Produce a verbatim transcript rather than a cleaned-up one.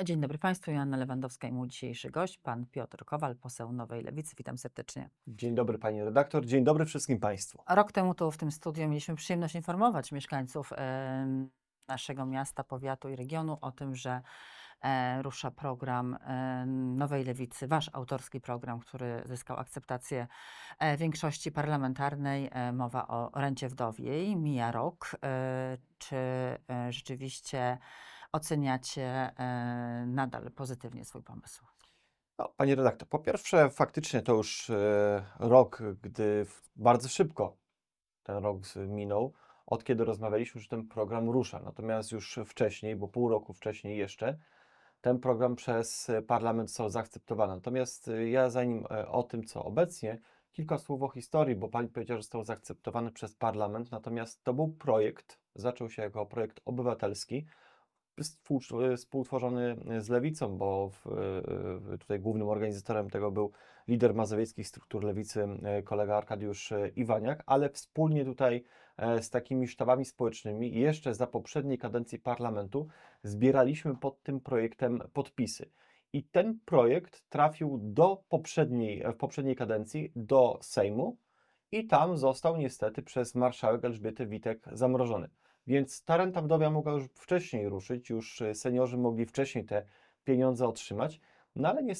Dzień dobry Państwu, Joanna Lewandowska i mój dzisiejszy gość, pan Piotr Kowal, poseł Nowej Lewicy. Witam serdecznie. Dzień dobry pani redaktor, dzień dobry wszystkim państwu. Rok temu tu w tym studiu mieliśmy przyjemność informować mieszkańców em, naszego miasta, powiatu i regionu o tym, że e, rusza program e, Nowej Lewicy, wasz autorski program, który zyskał akceptację e, większości parlamentarnej. E, mowa o rencie wdowiej. Mija rok. E, czy e, rzeczywiście oceniacie e, nadal pozytywnie swój pomysł? No, pani redaktor, po pierwsze faktycznie to już e, rok, gdy w, bardzo szybko ten rok z- minął, od kiedy rozmawialiśmy, że ten program rusza. Natomiast już wcześniej, bo pół roku wcześniej jeszcze, ten program przez e, parlament został zaakceptowany. Natomiast e, ja zanim e, o tym, co obecnie, kilka słów o historii, bo pani powiedziała, że został zaakceptowany przez parlament, natomiast to był projekt, zaczął się jako projekt obywatelski, współ- współtworzony z Lewicą, bo w, w, tutaj głównym organizatorem tego był lider mazowieckich struktur Lewicy, e, kolega Arkadiusz e, Iwaniak, ale wspólnie tutaj e, z takimi sztabami społecznymi jeszcze za poprzedniej kadencji parlamentu zbieraliśmy pod tym projektem podpisy. I ten projekt trafił do poprzedniej, w poprzedniej kadencji do Sejmu i tam został niestety przez marszałek Elżbietę Witek zamrożony. Więc ta renta wdowia mogła już wcześniej ruszyć, już e, seniorzy mogli wcześniej te pieniądze otrzymać, no ale niestety